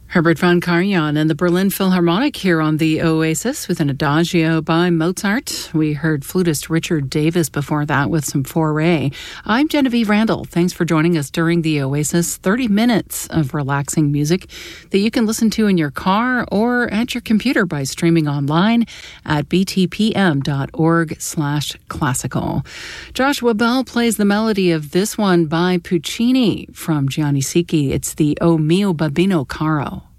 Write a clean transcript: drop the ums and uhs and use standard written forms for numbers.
Herbert von Karajan and the Berlin Philharmonic here on the Oasis with an Adagio by Mozart. We heard flutist Richard Davis before that with some Foray. I'm Genevieve Randall. Thanks for joining us during the Oasis. 30 minutes of relaxing music that you can listen to in your car or at your computer by streaming online at btpm.org/classical. Joshua Bell plays the melody of this one by Puccini from Gianni Schicchi. It's the O Mio Babbino Caro.